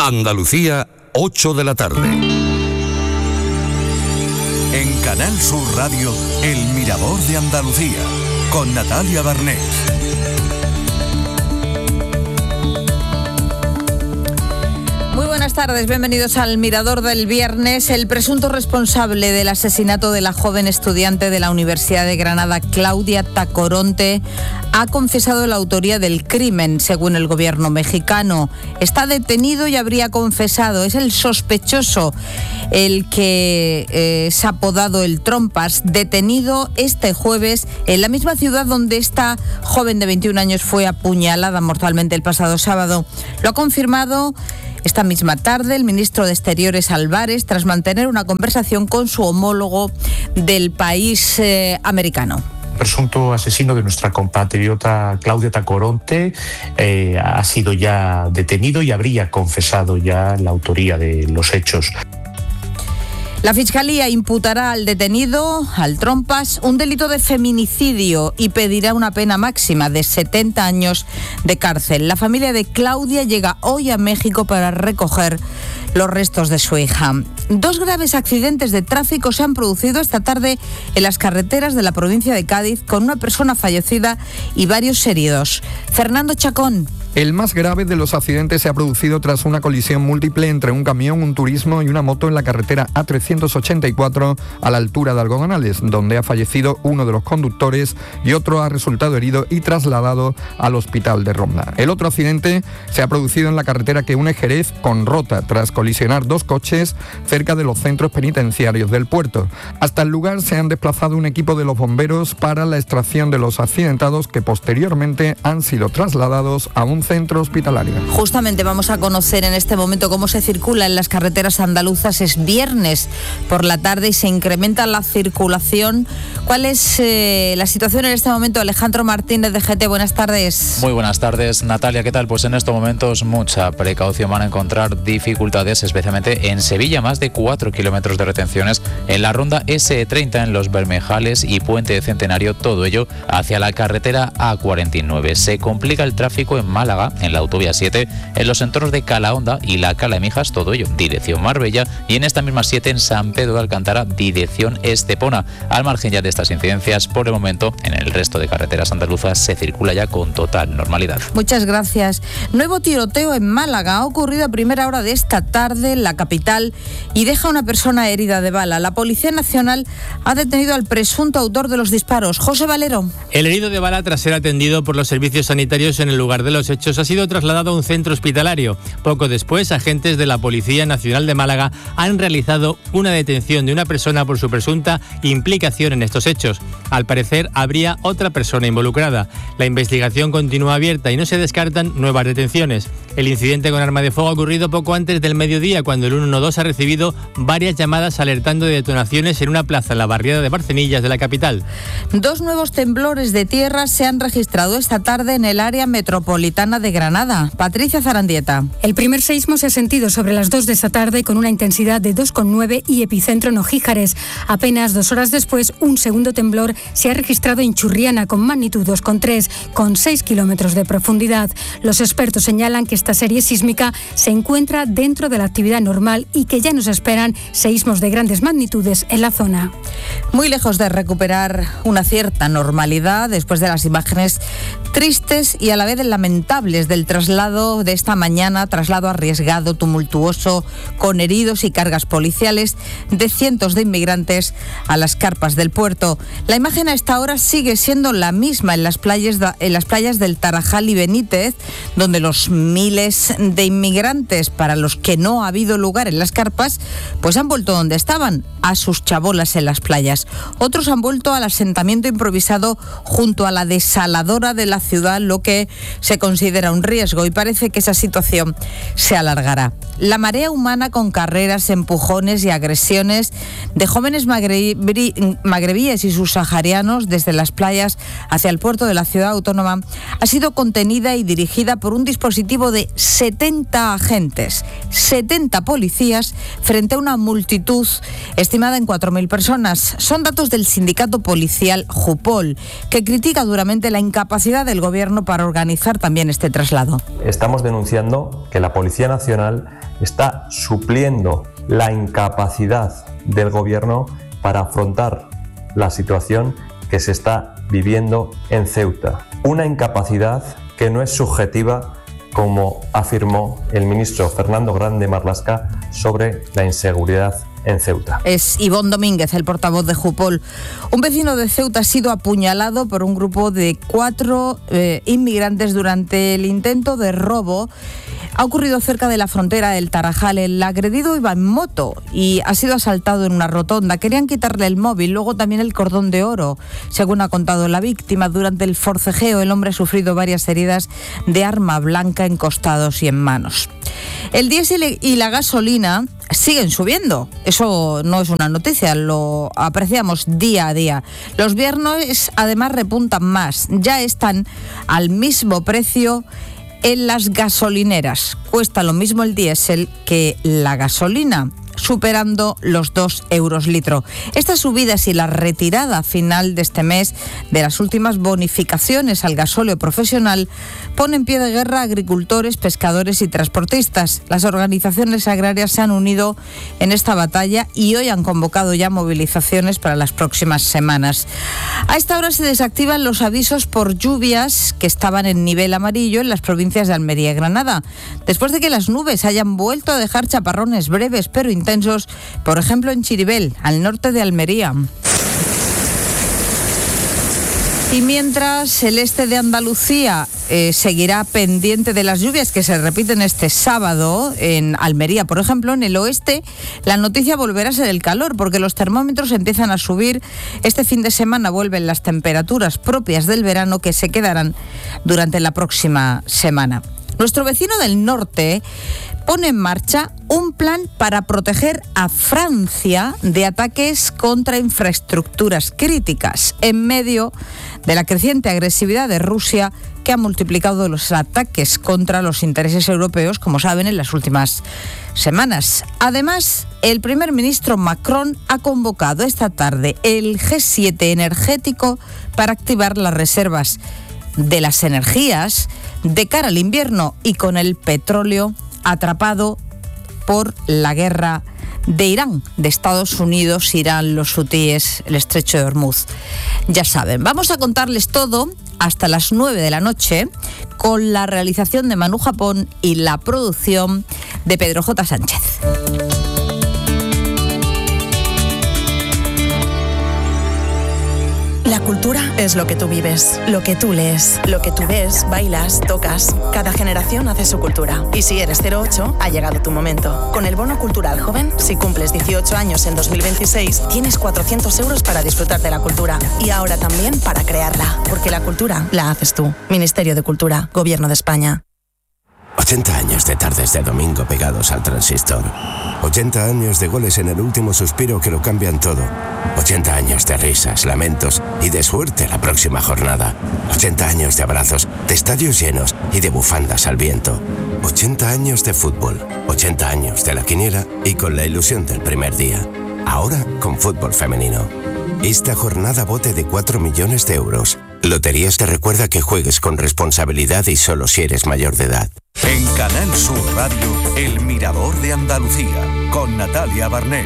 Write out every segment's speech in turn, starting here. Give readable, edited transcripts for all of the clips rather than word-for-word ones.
Andalucía, 8 de la tarde. En Canal Sur Radio, El Mirador de Andalucía, con Natalia Barnés. Muy buenas tardes, bienvenidos al Mirador del Viernes. El presunto responsable del asesinato de la joven estudiante de la Universidad de Granada, Claudia Tacoronte, ha confesado la autoría del crimen, según el gobierno mexicano. Está detenido y habría confesado. Es el sospechoso, el que es apodado el Trompas, detenido este jueves en la misma ciudad donde esta joven de 21 años fue apuñalada mortalmente el pasado sábado. Lo ha confirmado esta misma tarde el ministro de Exteriores Álvarez, tras mantener una conversación con su homólogo del país americano. Presunto asesino de nuestra compatriota Claudia Tacoronte ha sido ya detenido y habría confesado ya la autoría de los hechos. La Fiscalía imputará al detenido, al Trompas, un delito de feminicidio y pedirá una pena máxima de 70 años de cárcel. La familia de Claudia llega hoy a México para recoger los restos de su hija. 2 graves accidentes de tráfico se han producido esta tarde en las carreteras de la provincia de Cádiz, con una persona fallecida y varios heridos. Fernando Chacón. El más grave de los accidentes se ha producido tras una colisión múltiple entre un camión, un turismo y una moto en la carretera A384 a la altura de Algodonales, donde ha fallecido uno de los conductores y otro ha resultado herido y trasladado al hospital de Ronda. El otro accidente se ha producido en la carretera que une Jerez con Rota, tras colisionar 2 coches cerca de los centros penitenciarios del puerto. Hasta el lugar se han desplazado un equipo de los bomberos para la extracción de los accidentados, que posteriormente han sido trasladados a un centro hospitalario. Justamente vamos a conocer en este momento cómo se circula en las carreteras andaluzas. Es viernes por la tarde y se incrementa la circulación. ¿Cuál es la situación en este momento? Alejandro Martínez de GT, buenas tardes. Muy buenas tardes, Natalia, ¿qué tal? Pues en estos momentos mucha precaución, van a encontrar dificultades, especialmente en Sevilla, más de 4 kilómetros de retenciones en la ronda S30 en Los Bermejales y Puente de Centenario, todo ello hacia la carretera A49. Se complica el tráfico en Málaga, en la autovía 7, en los entornos de Calahonda y la Cala de Mijas, todo ello dirección Marbella, y en esta misma 7 en San Pedro de Alcántara, dirección Estepona. Al margen ya de estas incidencias, por el momento en el resto de carreteras andaluzas se circula ya con total normalidad. Muchas gracias. Nuevo tiroteo en Málaga ha ocurrido a primera hora de esta tarde en la capital y deja a una persona herida de bala. La Policía Nacional ha detenido al presunto autor de los disparos. José Valero. El herido de bala, tras ser atendido por los servicios sanitarios en el lugar de los hechos, ha sido trasladado a un centro hospitalario. Poco después, agentes de la Policía Nacional de Málaga han realizado una detención de una persona por su presunta implicación en estos hechos. Al parecer, habría otra persona involucrada. La investigación continúa abierta y no se descartan nuevas detenciones. El incidente con arma de fuego ha ocurrido poco antes del mediodía, cuando el 112 ha recibido varias llamadas alertando de detonaciones en una plaza en la barriada de Barcenillas de la capital. 2 nuevos temblores de tierra se han registrado esta tarde en el área metropolitana de Granada. Patricia Zarandieta. El primer seísmo se ha sentido sobre las 2 de esta tarde con una intensidad de 2,9 y epicentro en Ojíjares. Apenas 2 horas después, un segundo temblor se ha registrado en Churriana con magnitud 2,3, con 6 kilómetros de profundidad. Los expertos señalan que esta serie sísmica se encuentra dentro de la actividad normal y que ya nos esperan seísmos de grandes magnitudes en la zona. Muy lejos de recuperar una cierta normalidad después de las imágenes tristes y a la vez lamentables del traslado de esta mañana, traslado arriesgado, tumultuoso, con heridos y cargas policiales de cientos de inmigrantes a las carpas del puerto. La imagen a esta hora sigue siendo la misma en las playas del Tarajal y Benítez, donde los miles de inmigrantes para los que no ha habido lugar en las carpas, pues han vuelto donde estaban, a sus chabolas en las playas. Otros han vuelto al asentamiento improvisado junto a la desaladora de la ciudad, lo que se considera un riesgo, y parece que esa situación se alargará. La marea humana, con carreras, empujones y agresiones de jóvenes magrebíes y subsaharianos desde las playas hacia el puerto de la ciudad autónoma, ha sido contenida y dirigida por un dispositivo de 70 agentes, 70 policías, frente a una multitud estimada en 4.000 personas. Son datos del sindicato policial Jupol, que critica duramente la incapacidad del gobierno para organizar también este traslado. Estamos denunciando que la Policía Nacional está supliendo la incapacidad del gobierno para afrontar la situación que se está viviendo en Ceuta. Una incapacidad que no es subjetiva, como afirmó el ministro Fernando Grande Marlaska sobre la inseguridad en Ceuta. Es Ivón Domínguez, el portavoz de Jupol. Un vecino de Ceuta ha sido apuñalado por un grupo de 4 inmigrantes durante el intento de robo. Ha ocurrido cerca de la frontera del Tarajal. El agredido iba en moto y ha sido asaltado en una rotonda. Querían quitarle el móvil, luego también el cordón de oro. Según ha contado la víctima, durante el forcejeo el hombre ha sufrido varias heridas de arma blanca en costados y en manos. El diésel y la gasolina siguen subiendo. Eso no es una noticia, lo apreciamos día a día. Los viernes además repuntan más. Ya están al mismo precio en las gasolineras. Cuesta lo mismo el diésel que la gasolina, superando los 2 euros litro. Estas subidas y la retirada final de este mes de las últimas bonificaciones al gasóleo profesional pone en pie de guerra a agricultores, pescadores y transportistas. Las organizaciones agrarias se han unido en esta batalla y hoy han convocado ya movilizaciones para las próximas semanas. A esta hora se desactivan los avisos por lluvias que estaban en nivel amarillo en las provincias de Almería y Granada, después de que las nubes hayan vuelto a dejar chaparrones breves pero intensos, por ejemplo en Chiribel, al norte de Almería. Y mientras el este de Andalucía seguirá pendiente de las lluvias que se repiten este sábado en Almería, por ejemplo, en el oeste la noticia volverá a ser el calor, porque los termómetros empiezan a subir. Este fin de semana vuelven las temperaturas propias del verano, que se quedarán durante la próxima semana. Nuestro vecino del norte pone en marcha un plan para proteger a Francia de ataques contra infraestructuras críticas en medio de la creciente agresividad de Rusia, que ha multiplicado los ataques contra los intereses europeos, como saben, en las últimas semanas. Además, el primer ministro Macron ha convocado esta tarde el G7 energético para activar las reservas de las energías de cara al invierno, y con el petróleo atrapado por la guerra de Irán, de Estados Unidos, Irán, los hutíes, el estrecho de Hormuz. Ya saben, vamos a contarles todo hasta las 9 de la noche con la realización de Manu Japón y la producción de Pedro J. Sánchez. La cultura es lo que tú vives, lo que tú lees, lo que tú ves, bailas, tocas. Cada generación hace su cultura. Y si eres 08, ha llegado tu momento. Con el Bono Cultural Joven, si cumples 18 años en 2026, tienes 400 euros para disfrutar de la cultura. Y ahora también para crearla. Porque la cultura la haces tú. Ministerio de Cultura, Gobierno de España. 80 años de tardes de domingo pegados al transistor. 80 años de goles en el último suspiro que lo cambian todo. 80 años de risas, lamentos y de suerte la próxima jornada. 80 años de abrazos, de estadios llenos y de bufandas al viento. 80 años de fútbol. 80 años de la quiniela y con la ilusión del primer día. Ahora con fútbol femenino. Esta jornada bote de 4 millones de euros. Loterías te recuerda que juegues con responsabilidad y solo si eres mayor de edad. En Canal Sur Radio, El Mirador de Andalucía, con Natalia Barnés.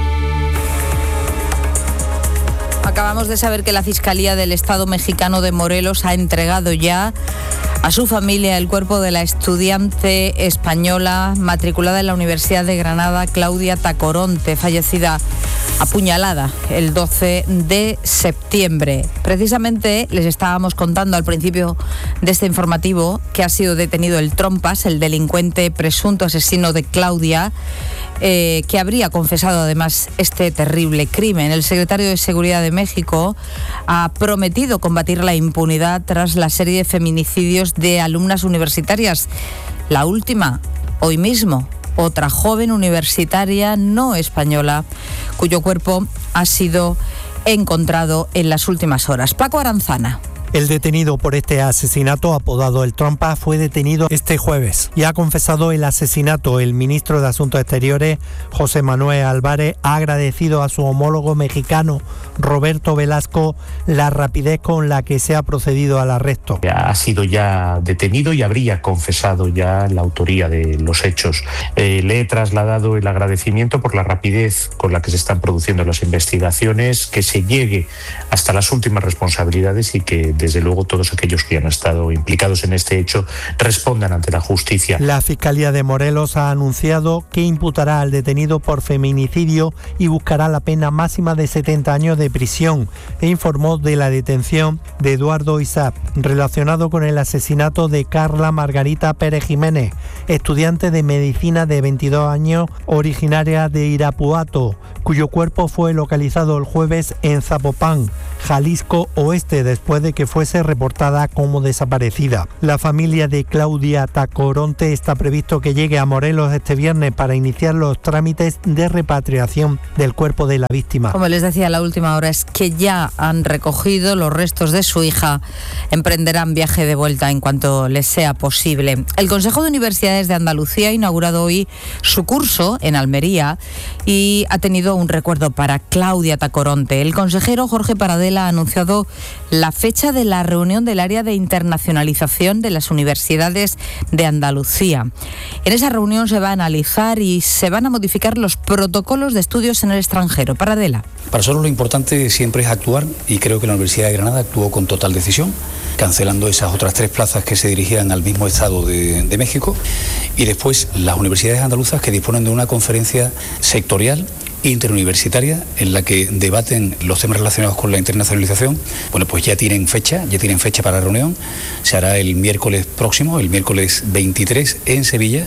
Acabamos de saber que la Fiscalía del Estado mexicano de Morelos ha entregado ya a su familia el cuerpo de la estudiante española matriculada en la Universidad de Granada, Claudia Tacoronte, fallecida apuñalada el 12 de septiembre. Precisamente les estábamos contando al principio de este informativo que ha sido detenido el Trompas, el delincuente presunto asesino de Claudia, que habría confesado además este terrible crimen. El secretario de Seguridad de México ha prometido combatir la impunidad tras la serie de feminicidios de alumnas universitarias. La última, hoy mismo, otra joven universitaria no española, cuyo cuerpo ha sido encontrado en las últimas horas. Paco Aranzana. El detenido por este asesinato, apodado El Trompa, fue detenido este jueves y ha confesado el asesinato. El ministro de Asuntos Exteriores, José Manuel Álvarez, ha agradecido a su homólogo mexicano, Roberto Velasco, la rapidez con la que se ha procedido al arresto. Ha sido ya detenido y habría confesado ya la autoría de los hechos. Le he trasladado el agradecimiento por la rapidez con la que se están produciendo las investigaciones, que se llegue hasta las últimas responsabilidades y que desde luego todos aquellos que han estado implicados en este hecho respondan ante la justicia. La Fiscalía de Morelos ha anunciado que imputará al detenido por feminicidio y buscará la pena máxima de 70 años de prisión e informó de la detención de Eduardo Isaac, relacionado con el asesinato de Carla Margarita Pérez Jiménez, estudiante de medicina de 22 años, originaria de Irapuato, cuyo cuerpo fue localizado el jueves en Zapopan, Jalisco Oeste, después de que fuese reportada como desaparecida. La familia de Claudia Tacoronte está previsto que llegue a Morelos este viernes para iniciar los trámites de repatriación del cuerpo de la víctima. Como les decía, la última hora es que ya han recogido los restos de su hija. Emprenderán viaje de vuelta en cuanto les sea posible. El Consejo de Universidades de Andalucía ha inaugurado hoy su curso en Almería y ha tenido un recuerdo para Claudia Tacoronte. El consejero Jorge Paradela ha anunciado la fecha de la reunión del área de internacionalización de las universidades de Andalucía. En esa reunión se va a analizar y se van a modificar los protocolos de estudios en el extranjero. Paradela. Para nosotros lo importante siempre es actuar y creo que la Universidad de Granada actuó con total decisión, cancelando esas otras 3 plazas que se dirigían al mismo Estado de México, y después las universidades andaluzas que disponen de una conferencia sectorial interuniversitaria en la que debaten los temas relacionados con la internacionalización. Bueno, pues ya tienen fecha para la reunión. Se hará el miércoles próximo, el miércoles 23 en Sevilla.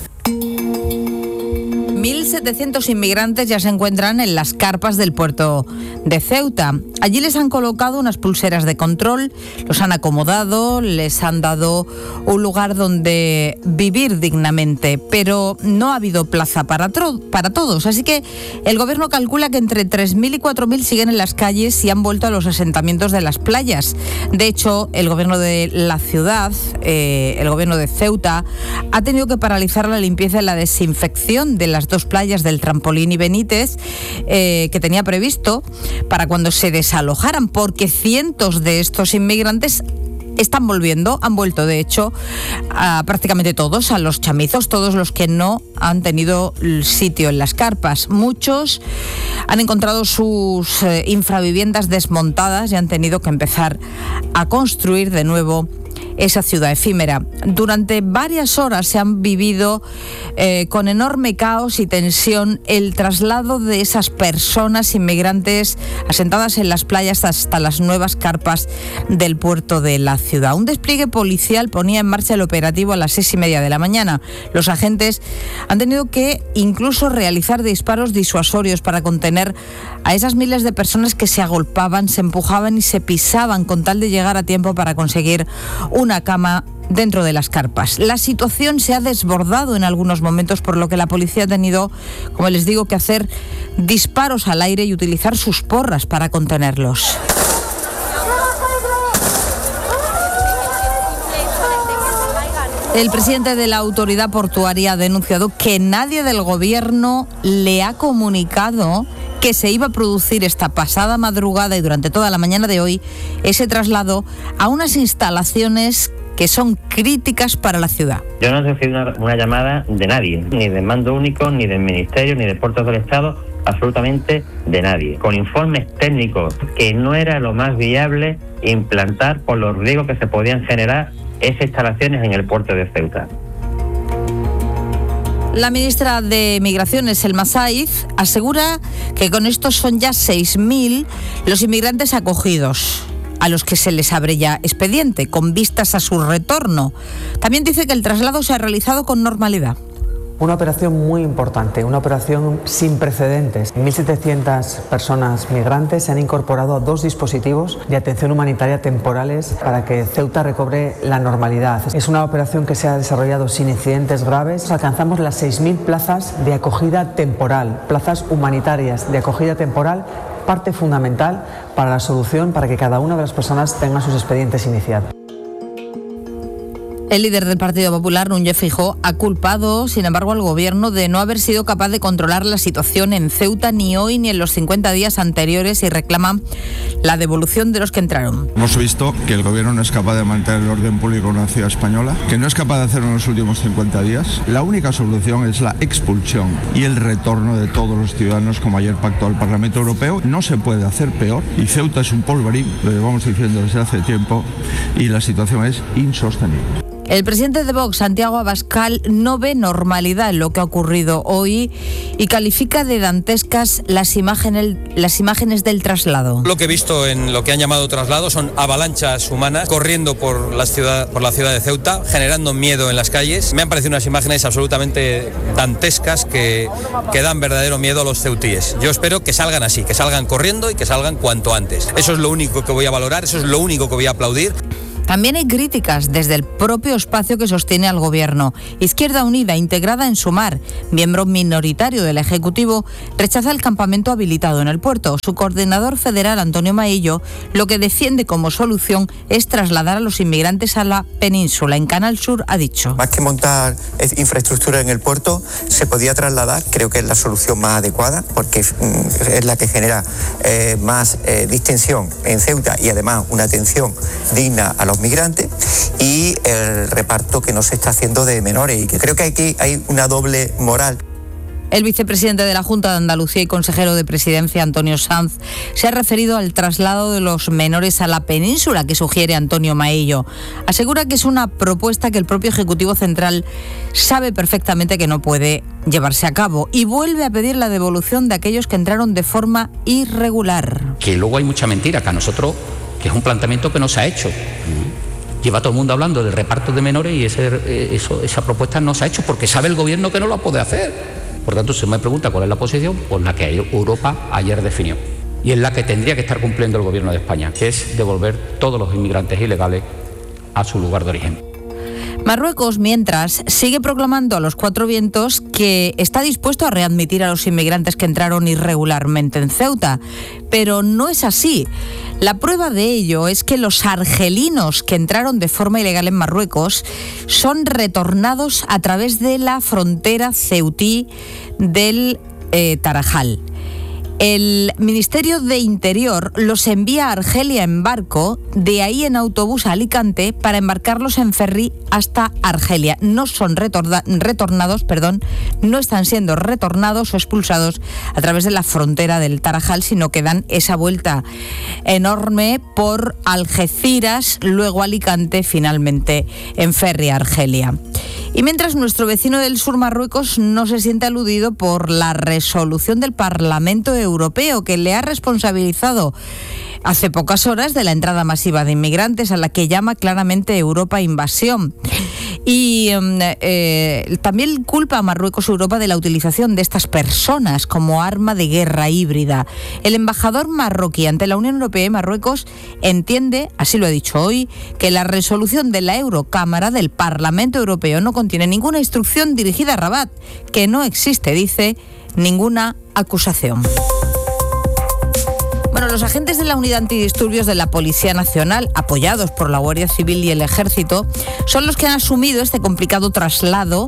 1.700 inmigrantes ya se encuentran en las carpas del puerto de Ceuta. Allí les han colocado unas pulseras de control, los han acomodado, les han dado un lugar donde vivir dignamente, pero no ha habido plaza para todos. Así que el gobierno calcula que entre 3.000 y 4.000 siguen en las calles y han vuelto a los asentamientos de las playas. De hecho, el gobierno de la ciudad, el gobierno de Ceuta, ha tenido que paralizar la limpieza y la desinfección de las 2 playas del Trampolín y Benítez que tenía previsto para cuando se desalojaran, porque cientos de estos inmigrantes están volviendo, han vuelto de hecho a prácticamente todos, a los chamizos, todos los que no han tenido sitio en las carpas. Muchos han encontrado sus infraviviendas desmontadas y han tenido que empezar a construir de nuevo esa ciudad efímera. Durante varias horas se han vivido con enorme caos y tensión el traslado de esas personas inmigrantes asentadas en las playas hasta las nuevas carpas del puerto de la ciudad. Un despliegue policial ponía en marcha el operativo a las 6:30 de la mañana. Los agentes han tenido que incluso realizar disparos disuasorios para contener a esas miles de personas que se agolpaban, se empujaban y se pisaban con tal de llegar a tiempo para conseguir una cama dentro de las carpas. La situación se ha desbordado en algunos momentos, por lo que la policía ha tenido, como les digo, que hacer disparos al aire y utilizar sus porras para contenerlos. El presidente de la autoridad portuaria ha denunciado que nadie del gobierno le ha comunicado que se iba a producir esta pasada madrugada y durante toda la mañana de hoy ese traslado a unas instalaciones que son críticas para la ciudad. Yo no he recibido una llamada de nadie, ni del mando único, ni del Ministerio, ni de Puertos del Estado, absolutamente de nadie. Con informes técnicos que no era lo más viable implantar por los riesgos que se podían generar esas instalaciones en el puerto de Ceuta. La ministra de Migraciones, Elma Saiz, asegura que con estos son ya 6.000 los inmigrantes acogidos, a los que se les abre ya expediente, con vistas a su retorno. También dice que el traslado se ha realizado con normalidad. Una operación muy importante, una operación sin precedentes. 1.700 personas migrantes se han incorporado a 2 dispositivos de atención humanitaria temporales para que Ceuta recobre la normalidad. Es una operación que se ha desarrollado sin incidentes graves. Alcanzamos las 6.000 plazas de acogida temporal, plazas humanitarias de acogida temporal parte fundamental para la solución, para que cada una de las personas tenga sus expedientes iniciados. El líder del Partido Popular, Núñez Feijóo, ha culpado, sin embargo, al Gobierno de no haber sido capaz de controlar la situación en Ceuta ni hoy ni en los 50 días anteriores y reclama la devolución de los que entraron. Hemos visto que el Gobierno no es capaz de mantener el orden público en una ciudad española, que no es capaz de hacerlo en los últimos 50 días. La única solución es la expulsión y el retorno de todos los ciudadanos, como ayer pactó el Parlamento Europeo. No se puede hacer peor y Ceuta es un polvorín, lo llevamos diciendo desde hace tiempo, y la situación es insostenible. El presidente de Vox, Santiago Abascal, no ve normalidad en lo que ha ocurrido hoy y califica de dantescas las imágenes del traslado. Lo que he visto en lo que han llamado traslado son avalanchas humanas corriendo por la ciudad de Ceuta, generando miedo en las calles. Me han parecido unas imágenes absolutamente dantescas que dan verdadero miedo a los ceutíes. Yo espero que salgan así, que salgan corriendo y que salgan cuanto antes. Eso es lo único que voy a valorar, eso es lo único que voy a aplaudir. También hay críticas desde el propio espacio que sostiene al Gobierno. Izquierda Unida, integrada en Sumar, miembro minoritario del Ejecutivo, rechaza el campamento habilitado en el puerto. Su coordinador federal, Antonio Maillo, lo que defiende como solución es trasladar a los inmigrantes a la península. En Canal Sur ha dicho: más que montar infraestructura en el puerto, se podía trasladar, creo que es la solución más adecuada, porque es la que genera más distensión en Ceuta y además una atención digna a los migrantes, y el reparto que no se está haciendo de menores, y que creo que aquí hay una doble moral. El vicepresidente de la Junta de Andalucía y consejero de Presidencia, Antonio Sanz, se ha referido al traslado de los menores a la península que sugiere Antonio Maillo. Asegura que es una propuesta que el propio Ejecutivo Central sabe perfectamente que no puede llevarse a cabo, y vuelve a pedir la devolución de aquellos que entraron de forma irregular. Que luego hay mucha mentira, que a nosotros, que es un planteamiento que no se ha hecho. Lleva todo el mundo hablando del reparto de menores y esa propuesta no se ha hecho porque sabe el Gobierno que no lo puede hacer. Por tanto, se me pregunta cuál es la posición, pues la que Europa ayer definió. Y es la que tendría que estar cumpliendo el Gobierno de España, que es devolver todos los inmigrantes ilegales a su lugar de origen. Marruecos, mientras, sigue proclamando a los cuatro vientos que está dispuesto a readmitir a los inmigrantes que entraron irregularmente en Ceuta. Pero no es así. La prueba de ello es que los argelinos que entraron de forma ilegal en Marruecos son retornados a través de la frontera ceutí del Tarajal. El Ministerio de Interior los envía a Argelia en barco, de ahí en autobús a Alicante, para embarcarlos en ferry hasta Argelia. No son no están siendo retornados o expulsados a través de la frontera del Tarajal, sino que dan esa vuelta enorme por Algeciras, luego Alicante, finalmente en ferry a Argelia. Y mientras, nuestro vecino del sur, Marruecos, no se siente aludido por la resolución del Parlamento Europeo, que le ha responsabilizado hace pocas horas de la entrada masiva de inmigrantes, a la que llama claramente Europa invasión. Y también culpa a Marruecos Europa de la utilización de estas personas como arma de guerra híbrida. El embajador marroquí ante la Unión Europea y Marruecos entiende, así lo ha dicho hoy, que la resolución de la Eurocámara del Parlamento Europeo no contiene ninguna instrucción dirigida a Rabat, que no existe, dice, ninguna acusación. Bueno, los agentes de la Unidad Antidisturbios de la Policía Nacional, apoyados por la Guardia Civil y el Ejército, son los que han asumido este complicado traslado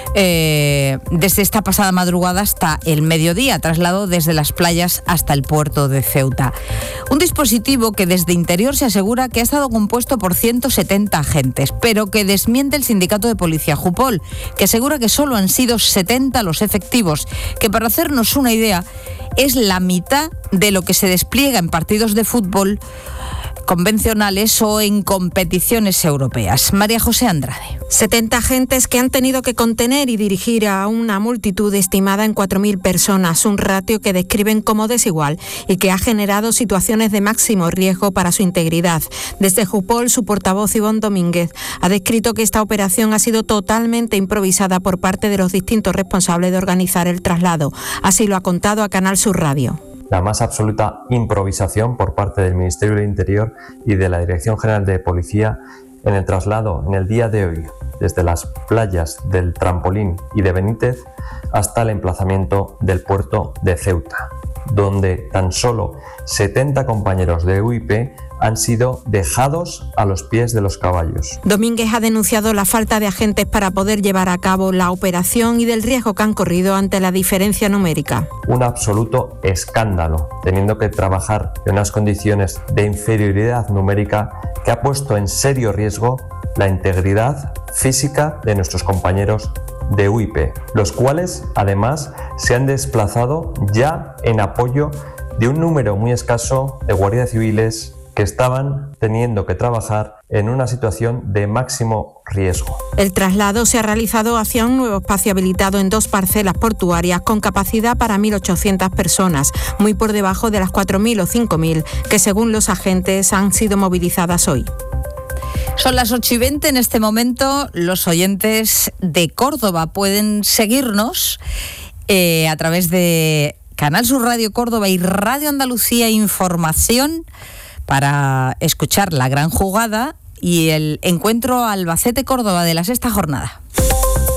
desde esta pasada madrugada hasta el mediodía, traslado desde las playas hasta el puerto de Ceuta. Un dispositivo que desde Interior se asegura que ha estado compuesto por 170 agentes, pero que desmiente el sindicato de policía Jupol, que asegura que solo han sido 70 los efectivos, que, para hacernos una idea, es la mitad de lo que se despliega en partidos de fútbol convencionales o en competiciones europeas. María José Andrade. 70 agentes que han tenido que contener y dirigir a una multitud estimada en 4.000 personas, un ratio que describen como desigual y que ha generado situaciones de máximo riesgo para su integridad. Desde Jupol, su portavoz Ivonne Domínguez ha descrito que esta operación ha sido totalmente improvisada por parte de los distintos responsables de organizar el traslado. Así lo ha contado a Canal Sur Radio. La más absoluta improvisación por parte del Ministerio del Interior y de la Dirección General de Policía en el traslado en el día de hoy desde las playas del Trampolín y de Benítez hasta el emplazamiento del puerto de Ceuta. donde tan solo 70 compañeros de UIP han sido dejados a los pies de los caballos. Domínguez ha denunciado la falta de agentes para poder llevar a cabo la operación y del riesgo que han corrido ante la diferencia numérica. Un absoluto escándalo, teniendo que trabajar en unas condiciones de inferioridad numérica que ha puesto en serio riesgo la integridad física de nuestros compañeros de UIP, los cuales además se han desplazado ya en apoyo de un número muy escaso de guardias civiles que estaban teniendo que trabajar en una situación de máximo riesgo. El traslado se ha realizado hacia un nuevo espacio habilitado en 2 parcelas portuarias con capacidad para 1.800 personas, muy por debajo de las 4.000 o 5.000 que según los agentes han sido movilizadas hoy. Son las 8:20 en este momento. Los oyentes de Córdoba pueden seguirnos a través de Canal Sur Radio Córdoba y Radio Andalucía Información para escuchar la gran jugada y el encuentro Albacete-Córdoba de la 6ª jornada.